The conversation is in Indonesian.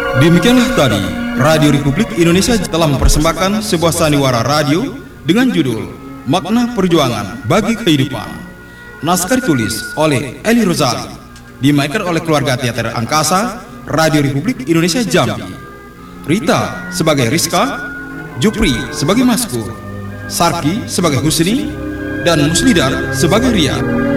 Demikianlah tadi Radio Republik Indonesia telah mempersembahkan sebuah sandiwara radio dengan judul Makna Perjuangan Bagi Kehidupan. Naskah ditulis oleh Eli Rozali, dimainkan oleh keluarga teater Angkasa Radio Republik Indonesia Jambi. Rita sebagai Rizka, Jupri sebagai Maskur, Sarki sebagai Husni, dan Muslidat sebagai Ria.